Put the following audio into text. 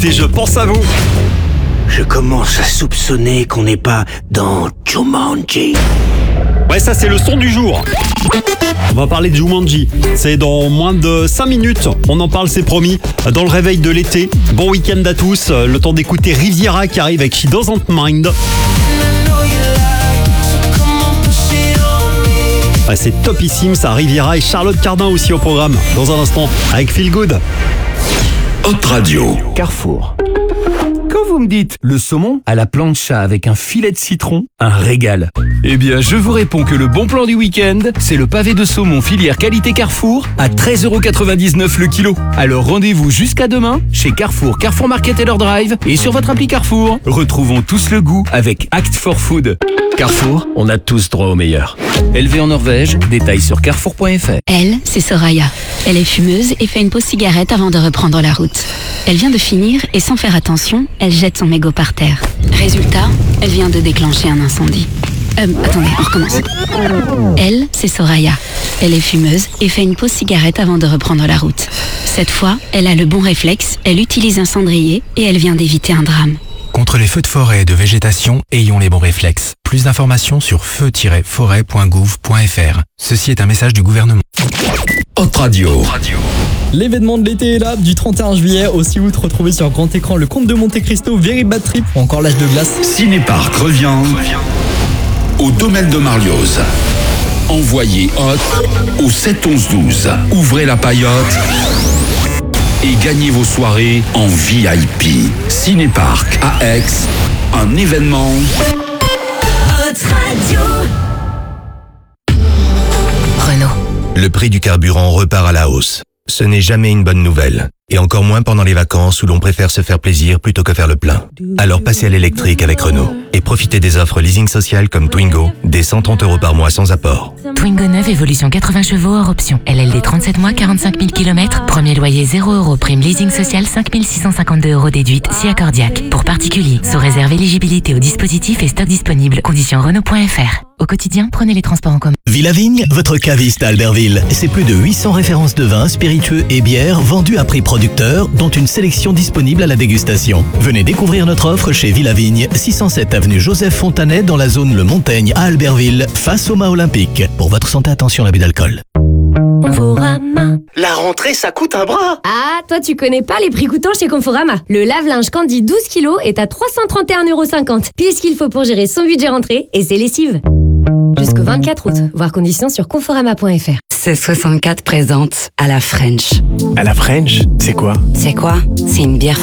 écoutez Je pense à vous. Je commence à soupçonner qu'on n'est pas dans Jumanji. Ouais, ça c'est le son du jour. On va parler de Jumanji. C'est dans moins de 5 minutes. On en parle, c'est promis. Dans le réveil de l'été. Bon week-end à tous. Le temps d'écouter Riviera qui arrive avec She Doesn't Mind. Ouais, c'est topissime ça, Riviera et Charlotte Cardin aussi au programme. Dans un instant, avec Feel Good. Hot Radio. Carrefour. Quand vous me dites le saumon à la plancha avec un filet de citron, un régal. Eh bien, je vous réponds que le bon plan du week-end, c'est le pavé de saumon filière qualité Carrefour à 13,99€ le kilo. Alors rendez-vous jusqu'à demain chez Carrefour, Carrefour Market et leur drive et sur votre appli Carrefour. Retrouvons tous le goût avec Act for Food. Carrefour, on a tous droit au meilleur. Élevé en Norvège, détails sur carrefour.fr. Elle, c'est Soraya. Elle est fumeuse et fait une pause cigarette avant de reprendre la route. Elle vient de finir et sans faire attention, elle jette son mégot par terre. Résultat, elle vient de déclencher un incendie. Attendez, on recommence. Elle, c'est Soraya. Elle est fumeuse et fait une pause cigarette avant de reprendre la route. Cette fois, elle a le bon réflexe, elle utilise un cendrier et elle vient d'éviter un drame. Contre les feux de forêt et de végétation, ayons les bons réflexes. Plus d'informations sur feu-forêt.gouv.fr. Ceci est un message du gouvernement. Hot Radio. L'événement de l'été est là, du 31 juillet au 6 août, retrouvez sur grand écran le Comte de Monte Cristo, Very Bad Trip ou encore l'Âge de glace. Cinéparc revient au domaine de Marlioz. Envoyez Hot au 71112. Ouvrez la paillote et gagnez vos soirées en VIP. Cinéparc à Aix, un événement Hot Radio. Renault. Le prix du carburant repart à la hausse. Ce n'est jamais une bonne nouvelle. Et encore moins pendant les vacances où l'on préfère se faire plaisir plutôt que faire le plein. Alors passez à l'électrique avec Renault. Et profitez des offres leasing social comme Twingo, des 130€ par mois sans apport. Twingo 9, évolution 80 chevaux hors option. LLD 37 mois, 45 000 km. Premier loyer 0€. Prime leasing social 5 652€ déduite si accordiaque. Pour particuliers, sous réserve éligibilité au dispositif et stock disponible. Conditions Renault.fr. Au quotidien, prenez les transports en commun. Villavigne, votre caviste à Albertville. C'est plus de 800 références de vins, spiritueux et bières vendues à prix producteur, dont une sélection disponible à la dégustation. Venez découvrir notre offre chez Villavigne, 607 avenue Joseph Fontanet dans la zone Le Montaigne à Albertville, face au mât olympique. Pour votre santé, attention à l'abus d'alcool. Conforama. La rentrée, ça coûte un bras. Ah, toi tu connais pas les prix coûtants chez Conforama. Le lave-linge Candy 12 kg est à 331,50€. Pile ce qu'il faut pour gérer son budget rentrée et ses lessives. Jusqu'au 24 août. Voir conditions sur conforama.fr. 1664 présente à la French. À la French, c'est quoi? C'est quoi? C'est une bière